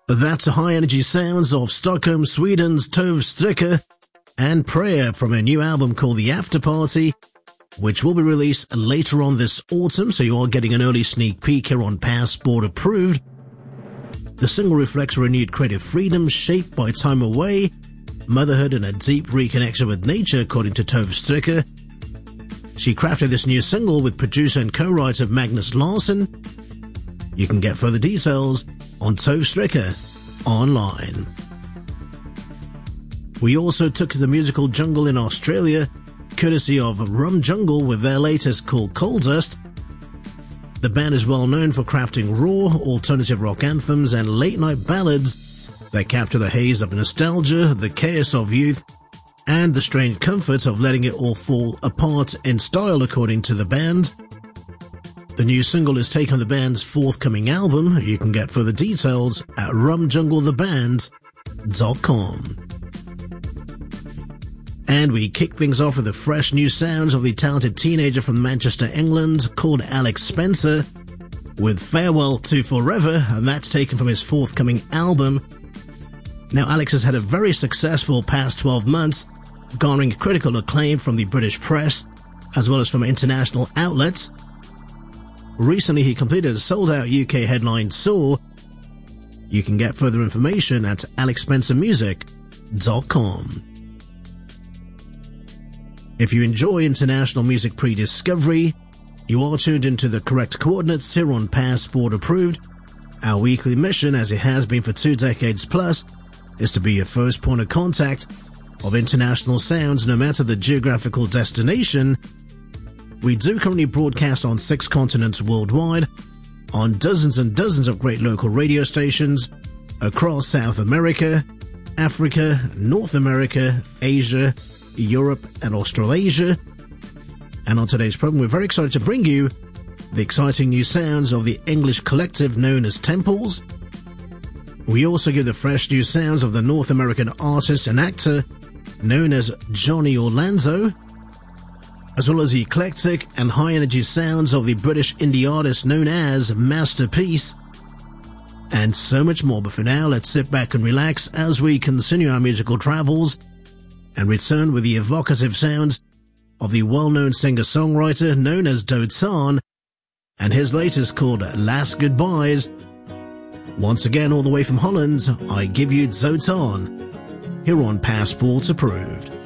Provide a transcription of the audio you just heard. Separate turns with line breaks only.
That's the high-energy sounds of Stockholm, Sweden's Tove Stricker and Prayer from a new album called The After Party, which will be released later on this autumn, so you are getting an early sneak peek here on Passport Approved. The single reflects renewed creative freedom shaped by time away, motherhood and a deep reconnection with nature, according to Tove Stricker. She crafted this new single with producer and co-writer Magnus Larsson. You can get further details on Tove Stricker online. We also took to the musical jungle in Australia, courtesy of Rum Jungle with their latest called Coal Dust. The band is well known for crafting raw, alternative rock anthems and late-night ballads that capture the haze of nostalgia, the chaos of youth, and the strange comfort of letting it all fall apart in style, according to the band. The new single is taken on the band's forthcoming album. You can get further details at rumjungletheband.com. And we kick things off with the fresh new sounds of the talented teenager from Manchester, England, called Alex Spencer, with Farewell to Forever, and that's taken from his forthcoming album. Now, Alex has had a very successful past 12 months, garnering critical acclaim from the British press, as well as from international outlets. Recently, he completed a sold-out UK headline tour. You can get further information at alexspencermusic.com. If you enjoy international music pre-discovery, you are tuned into the correct coordinates here on Passport Approved. Our weekly mission, as it has been for 2 decades plus, is to be your first point of contact of international sounds no matter the geographical destination. We do currently broadcast on 6 continents worldwide, on dozens and dozens of great local radio stations across South America, Africa, North America, Asia, Europe and Australasia. And on today's program, we're very excited to bring you the exciting new sounds of the English collective known as Temples. We also give the fresh new sounds of the North American artist and actor known as Johnny Orlando, as well as the eclectic and high-energy sounds of the British indie artist known as Masterpiece, and so much more. But for now, let's sit back and relax as we continue our musical travels and return with the evocative sounds of the well-known singer-songwriter known as Dotan, and his latest called Last Goodbyes. Once again, all the way from Holland, I give you Dotan, here on Passport Approved.